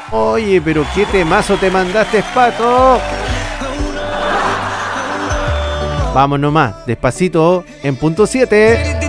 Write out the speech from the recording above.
Oye, pero qué temazo te mandaste, Pato. Vamos nomás, despacito, en punto 7.